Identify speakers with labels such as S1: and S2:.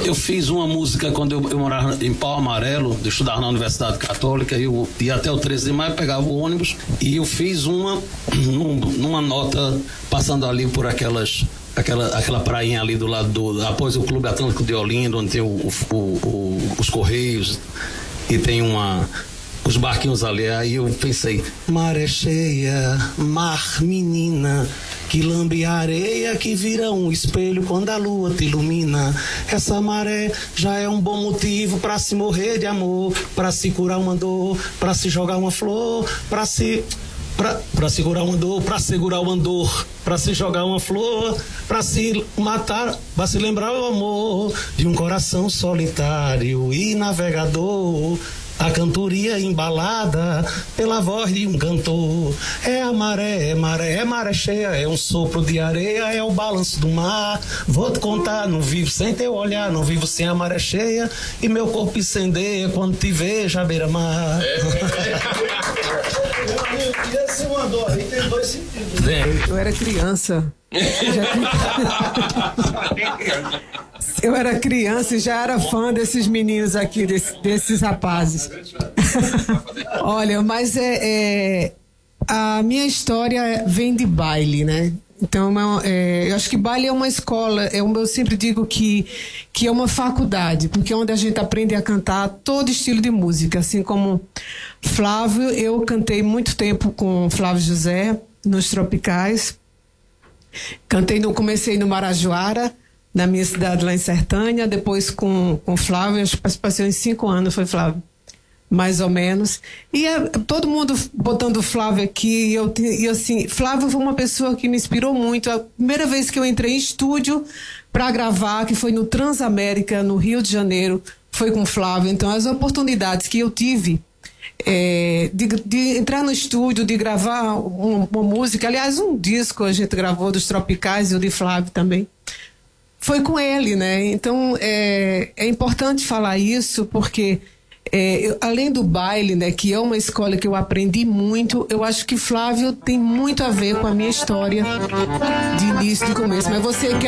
S1: Eu fiz uma música quando eu morava em Pau Amarelo, eu estudava na Universidade Católica, eu ia até o 13 de maio, pegava o ônibus, e eu fiz uma numa nota, passando ali por aquela prainha ali do lado após o Clube Atlântico de Olinda, onde tem os Correios, e tem os barquinhos ali. Aí eu pensei: maré cheia, mar menina, que lambe a areia, que vira um espelho quando a lua te ilumina. Essa maré já é um bom motivo pra se morrer de amor, pra se curar uma dor, pra se jogar uma flor, pra segurar uma dor, pra segurar o andor, pra se jogar uma flor, pra se matar, pra se lembrar o amor de um coração solitário e navegador. A cantoria embalada pela voz de um cantor. É a maré, é maré cheia, é um sopro de areia, é o balanço do mar. Vou te contar, não vivo sem teu olhar, não vivo sem a maré cheia, e meu corpo incendeia quando te vejo à beira-mar.
S2: E esse mandou aí tem dois sentidos.
S3: Eu era criança. Eu era criança e já era fã desses meninos aqui, desses rapazes. Olha, mas a minha história vem de baile, né? Então, eu acho que baile é uma escola, eu sempre digo que é uma faculdade, porque é onde a gente aprende a cantar todo estilo de música, assim como Flávio. Eu cantei muito tempo com Flávio José, nos Tropicais. Comecei no Marajoara, na minha cidade lá em Sertânia, depois com Flávio, acho que passei uns 5 anos, foi Flávio, mais ou menos. E todo mundo botando Flávio aqui, e assim, Flávio foi uma pessoa que me inspirou muito. A primeira vez que eu entrei em estúdio para gravar, que foi no Transamérica, no Rio de Janeiro, foi com Flávio. Então, as oportunidades que eu tive de entrar no estúdio, de gravar uma música, aliás, um disco a gente gravou dos Tropicais e o de Flávio também, foi com ele, né? Então, é importante falar isso, porque além do baile, né, que é uma escola que eu aprendi muito, eu acho que Flávio tem muito a ver com a minha história de início, de começo. Mas você